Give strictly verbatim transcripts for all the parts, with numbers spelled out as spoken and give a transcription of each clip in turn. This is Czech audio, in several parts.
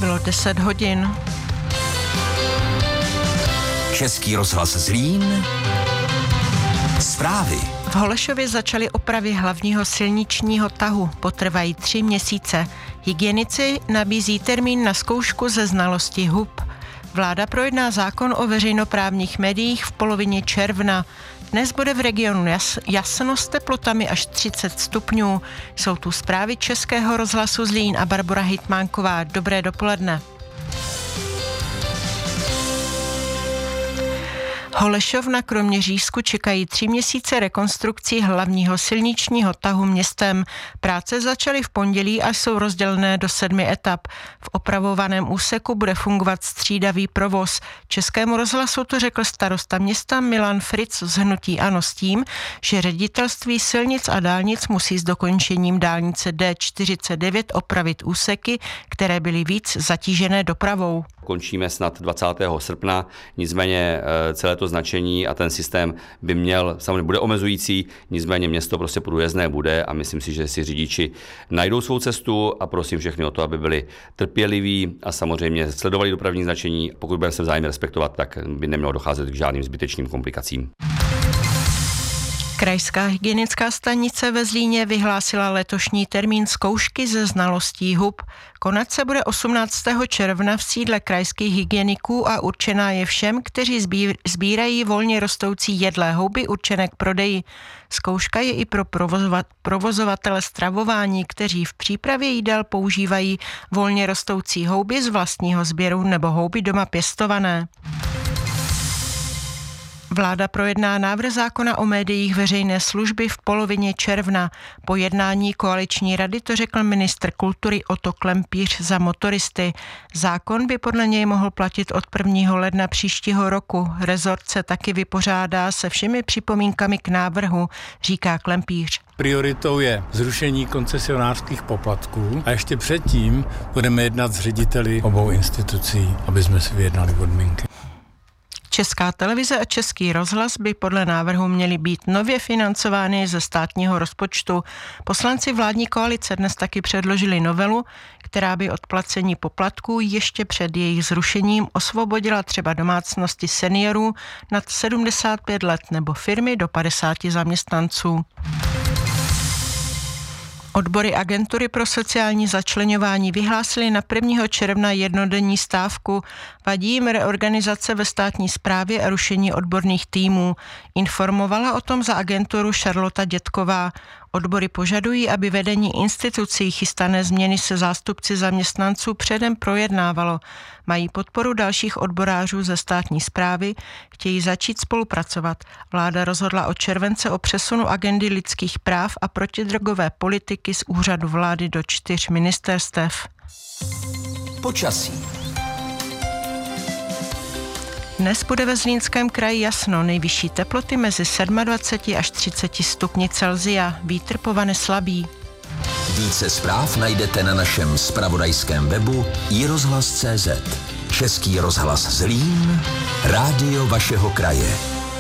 bylo deset hodin. Český rozhlas Zlín. Zprávy. V Holešově začaly opravy hlavního silničního tahu. Potrvají tři měsíce. Hygienici nabízí termín na zkoušku ze znalosti hub. Vláda projedná zákon o veřejnoprávních médiích v polovině června. Dnes bude v regionu jas, jasno s teplotami až třicet stupňů. Jsou tu zprávy Českého rozhlasu Zlín a Barbora Hitmánková. Dobré dopoledne. Holešov na Kroměřížsku čekají tři měsíce rekonstrukcí hlavního silničního tahu městem. Práce začaly v pondělí a jsou rozdělené do sedmi etap. V opravovaném úseku bude fungovat střídavý provoz. Českému rozhlasu to řekl starosta města Milan Fritz z hnutí ANO s tím, že ředitelství silnic a dálnic musí s dokončením dálnice D čtyřicet devět opravit úseky, které byly víc zatížené dopravou. Končíme snad dvacátého srpna, nicméně celé to značení a ten systém by měl, samozřejmě bude omezující, nicméně město prostě průjezdné bude a myslím si, že si řidiči najdou svou cestu a prosím všechny o to, aby byli trpěliví a samozřejmě sledovali dopravní značení. Pokud budeme se vzájemně respektovat, tak by nemělo docházet k žádným zbytečným komplikacím. Krajská hygienická stanice ve Zlíně vyhlásila letošní termín zkoušky ze znalostí hub. Konat se bude osmnáctého června v sídle krajských hygieniků a určená je všem, kteří sbírají volně rostoucí jedlé houby určené k prodeji. Zkouška je i pro provozovatele stravování, kteří v přípravě jídel používají volně rostoucí houby z vlastního sběru nebo houby doma pěstované. Vláda projedná návrh zákona o médiích veřejné služby v polovině června. Po jednání koaliční rady to řekl ministr kultury Otto Klempíř za Motoristy. Zákon by podle něj mohl platit od prvního ledna příštího roku. Rezort se taky vypořádá se všemi připomínkami k návrhu, říká Klempíř. Prioritou je zrušení koncesionářských poplatků a ještě předtím budeme jednat s řediteli obou institucí, aby jsme si vyjednali podmínky. Česká televize a Český rozhlas by podle návrhu měly být nově financovány ze státního rozpočtu. Poslanci vládní koalice dnes taky předložili novelu, která by od placení poplatků ještě před jejich zrušením osvobodila třeba domácnosti seniorů nad sedmdesát pět let nebo firmy do padesáti zaměstnanců. Odbory agentury pro sociální začleňování vyhlásily na prvního června jednodenní stávku. Vadí jim reorganizace ve státní správě a rušení odborných týmů. Informovala o tom za agenturu Šarlota Dětková. Odbory požadují, aby vedení institucí chystané změny se zástupci zaměstnanců předem projednávalo. Mají podporu dalších odborářů ze státní správy, chtějí začít spolupracovat. Vláda rozhodla od července o přesunu agendy lidských práv a protidrogové politiky z úřadu vlády do čtyř ministerstev. Počasí. Dnes bude ve Zlínském kraji jasno, nejvyšší teploty mezi dvaceti sedmi až třiceti stupni Celsia, vítr povane slabý. Více zpráv najdete na našem zpravodajském webu i rozhlas tečka cé zet. Český rozhlas Zlín, rádio vašeho kraje.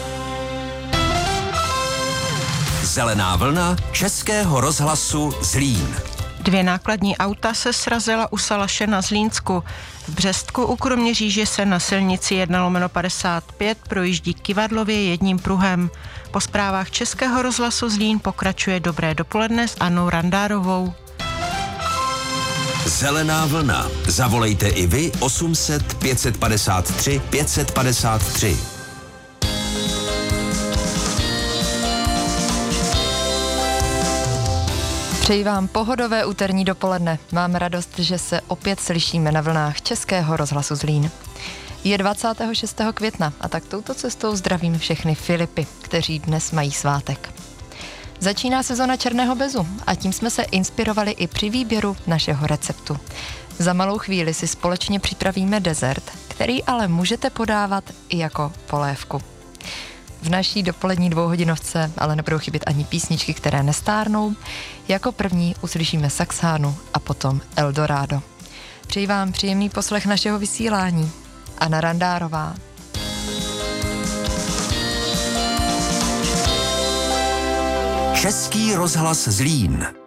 Zelená vlna Českého rozhlasu Zlín. Dvě nákladní auta se srazila u Salaše na Zlínsku. V Břestku u Kroměříže se na silnici jedna lomeno padesát pět projíždí kyvadlově jedním pruhem. Po zprávách Českého rozhlasu Zlín pokračuje Dobré dopoledne s Annou Randárovou. Zelená vlna. Zavolejte i vy osm set pět padesát tři pět padesát tři. Přeji vám pohodové úterní dopoledne. Mám radost, že se opět slyšíme na vlnách Českého rozhlasu Zlín. Je dvacátého šestého května a tak touto cestou zdravím všechny Filipy, kteří dnes mají svátek. Začíná sezona černého bezu a tím jsme se inspirovali i při výběru našeho receptu. Za malou chvíli si společně připravíme dezert, který ale můžete podávat i jako polévku. V naší dopolední dvouhodinovce ale nebudou chybět ani písničky, které nestárnou. Jako první uslyšíme Saxánu a potom Eldorado. Přeji vám příjemný poslech našeho vysílání. Anna Randárová. Český rozhlas Zlín.